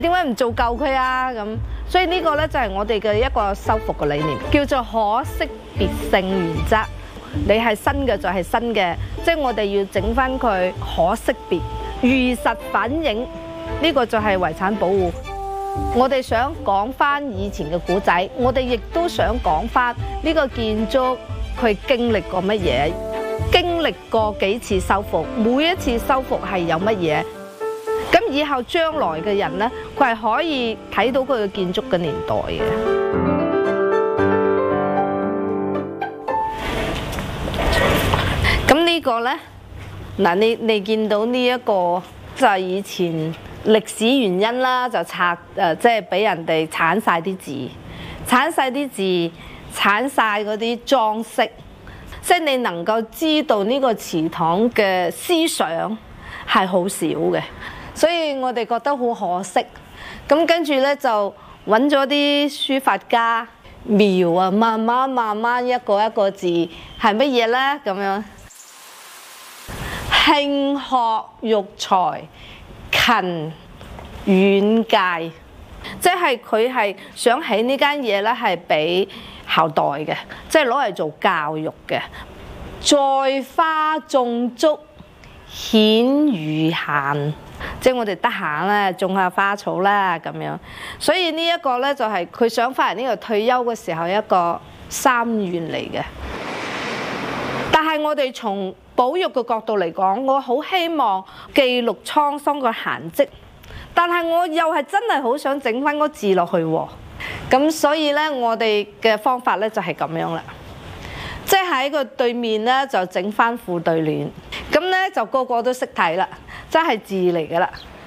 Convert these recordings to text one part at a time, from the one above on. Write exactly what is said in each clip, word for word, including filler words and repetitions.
點解唔做舊佢啊？咁所以呢個咧就係我哋嘅一個修復嘅理念，叫做可識別性原則。你係新嘅就係新嘅，即係我哋要整翻佢可識別、如實反映，呢個就係遺產保護。我哋想講翻以前嘅古仔，我哋亦都想講翻呢個建築佢經歷過乜嘢，經歷過幾次修復，每一次修復係有乜嘢。咁以後將來嘅人呢，佢係可以睇到佢嘅建築嘅年代嘅。咁呢個呢，嗱你你見到呢一個就係以前歷史原因啦，就拆誒，即係俾人哋鏟晒啲字，鏟晒啲字，鏟晒嗰啲裝飾，即係你能夠知道呢個祠堂嘅思想係好少嘅。所以我哋覺得好可惜，咁跟住咧就揾咗啲書法家描啊，慢慢慢慢一個一個字係乜嘢咧？咁樣興學育才勤遠戒，即係佢係想起呢間嘢咧係俾後代嘅，即係攞嚟做教育嘅。在花種竹，顯餘閒。即係我哋得閒咧種下花草啦咁樣，所以呢一個咧就係佢想翻嚟呢度退休嘅時候一個心願嚟嘅。但係我哋從保育嘅角度嚟講，我好希望記錄滄桑嘅痕跡，但係我又係真係好想整翻個字落去喎。咁所以咧，我哋嘅方法咧就係咁樣啦，即係喺個對面咧就整翻副對聯，咁咧就個個都識睇啦。真係字嚟㗎啦！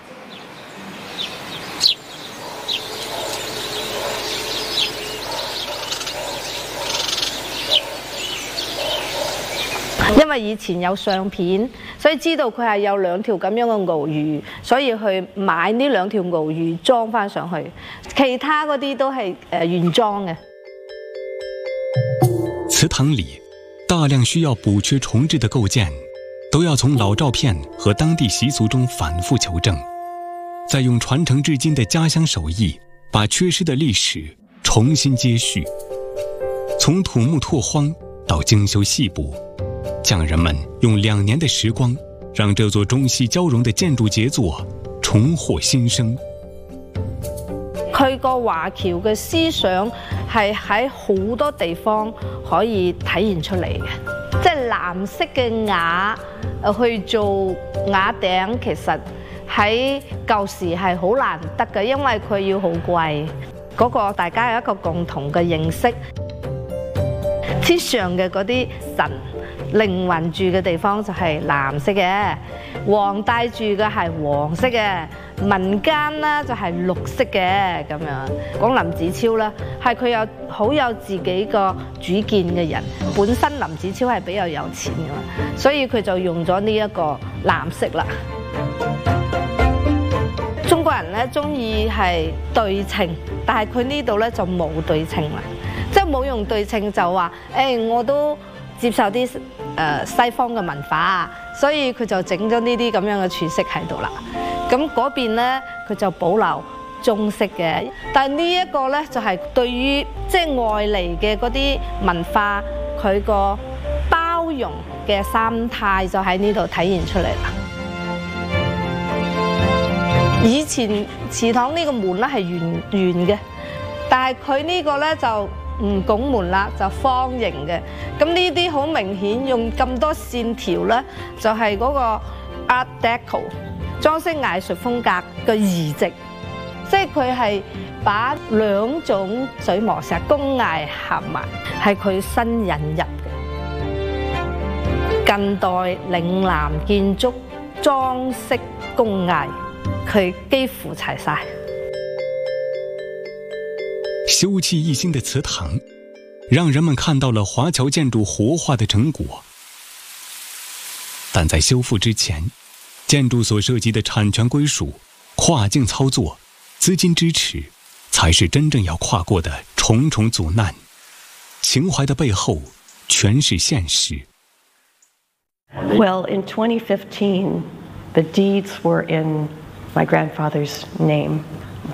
因為以前有相片，所以知道佢係有兩條咁樣嘅鰲魚，所以去買呢兩條鰲魚裝翻上去。其他嗰啲都係誒原裝嘅。 祠堂裡大量需要補缺重置的構件，都要從老照片和當地習俗中反覆求證，再用傳承至今的家鄉手藝，把缺失的歷史重新接續。從土木拓荒到精修細補，匠人們用兩年的時光，讓這座中西交融的建築傑作重獲新生。 佢個華僑嘅思想係喺好多地方可以體現出嚟嘅。即係藍色嘅瓦去做瓦頂，其實喺舊時係好難得嘅，因為佢要好貴。嗰個大家有一個共同嘅認識，天上嘅嗰啲神靈魂住嘅地方就係藍色嘅，皇帝住嘅係黃色嘅，民間咧就係綠色嘅咁樣。講林子超啦，係佢有好有自己個主見嘅人，本身林子超係比較有錢嘅嘛，所以佢就用咗呢一個藍色啦。中國人咧中意係對稱，但係佢呢度咧就冇對稱啦，即係冇用對稱就話誒、欸、我都接受啲誒、呃、西方嘅文化，所以佢就整咗呢啲咁樣嘅處飾喺度啦。咁嗰邊咧佢就保留中式嘅，但係呢一個咧就係、是、對於即係外嚟嘅嗰啲文化，佢個包容嘅心態就喺呢度體現出嚟啦。以前祠堂呢個門咧係圓圓嘅，但係佢呢個咧就唔拱門啦，就方形嘅。咁呢啲好明顯用咁多線條咧，就係、是、嗰個 Art Deco 裝飾藝術風格嘅移植，即係佢係把兩種水磨石工藝合埋，係佢新引入嘅近代嶺南建築裝飾工藝。佢幾乎齊晒。 修葺一新的祠堂，讓人們看到了華僑建築活化的成果。但在修復之前，建築所涉及的產權歸屬、跨境操作、資金支持，才是真正要跨過的重重阻難。情懷的背後，全是現實。 Well, in twenty fifteen, the deeds were in my grandfather's name.